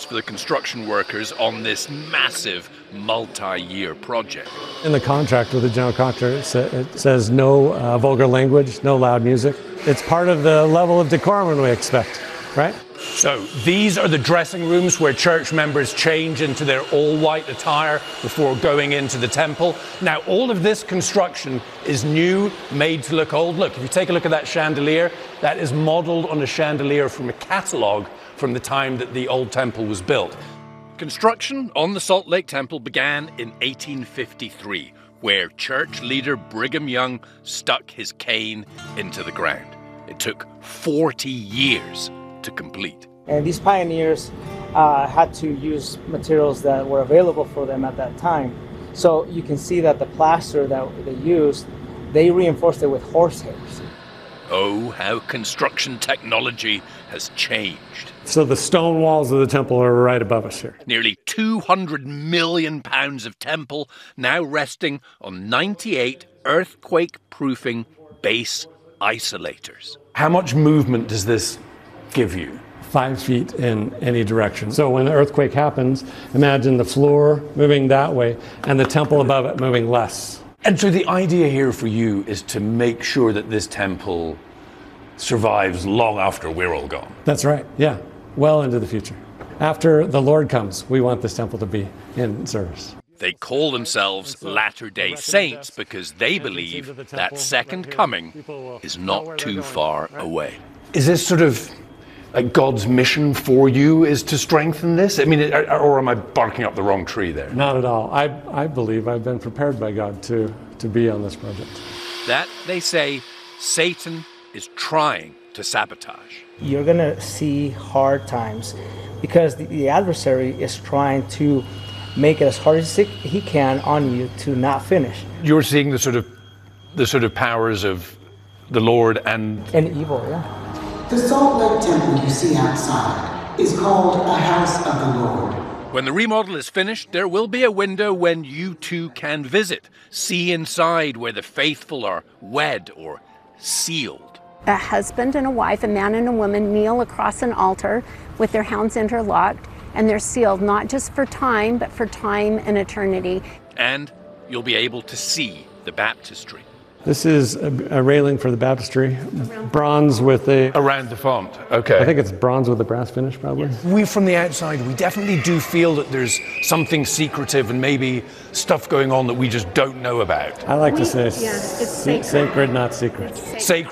for the construction workers on this massive multi-year project. In the contract with the general contractor, it says no vulgar language, no loud music. It's part of the level of decorum we expect, right? So these are the dressing rooms where church members change into their all-white attire before going into the temple. Now, all of this construction is new, made to look old. Look, if you take a look at that chandelier, that is modeled on a chandelier from a catalog from the time that the old temple was built. Construction on the Salt Lake Temple began in 1853, where church leader Brigham Young stuck his cane into the ground. It took 40 years to complete. And these pioneers had to use materials that were available for them at that time. So you can see that the plaster that they used, they reinforced it with horsehairs. Oh, how construction technology has changed. So the stone walls of the temple are right above us here. Nearly 200 million pounds of temple now resting on 98 earthquake-proofing base isolators. How much movement does this give you? 5 feet in any direction. So when the earthquake happens, imagine the floor moving that way and the temple above it moving less. And so the idea here for you is to make sure that this temple survives long after we're all gone. That's right, yeah, well into the future. After the Lord comes, we want this temple to be in service. They call themselves Latter-day Saints because they believe that second coming is not too far away. Is this sort of like God's mission for you, is to strengthen this? I mean, or am I barking up the wrong tree there? Not at all. I believe I've been prepared by God to be on this project. That, they say, Satan is trying to sabotage. You're going to see hard times because the adversary is trying to make it as hard as he can on you to not finish. You're seeing the sort of powers of the Lord and evil, yeah. The Salt Lake Temple you see outside is called a House of the Lord. When the remodel is finished, there will be a window when you too can visit, see inside where the faithful are wed or sealed. A husband and a wife, a man and a woman, kneel across an altar with their hands interlocked, and they're sealed not just for time, but for time and eternity. And you'll be able to see the baptistry. This is a railing for the baptistry, bronze with a... Around the font, okay. I think it's bronze with a brass finish, probably. Yes. We, from the outside, we definitely do feel that there's something secretive and maybe stuff going on that we just don't know about. I like to say it's sacred. sacred, not secret. Sacred.